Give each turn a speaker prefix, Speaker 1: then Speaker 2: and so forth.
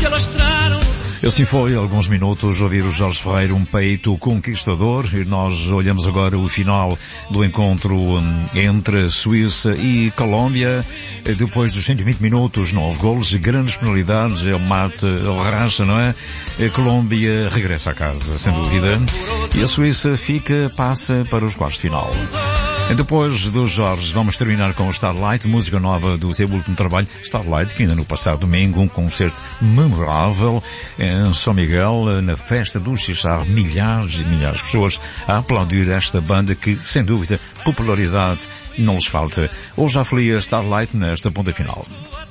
Speaker 1: E assim foi, alguns minutos, ouvir o Jorge Ferreira, um peito conquistador, e nós olhamos agora o final do encontro entre Suíça e Colômbia. Depois dos 120 minutos, 9 golos, grandes penalidades, ele mata, ele racha, não é? A Colômbia regressa a casa, sem dúvida, e a Suíça passa para os quartos de final. Depois dos Jorge, vamos terminar com o Starlight, música nova do seu último trabalho, Starlight, que ainda no passado domingo, um concerto memorável em São Miguel, na festa do Xixar, milhares e milhares de pessoas a aplaudir esta banda que, sem dúvida, popularidade não lhes falta. Hoje já foi a Starlight nesta ponta final.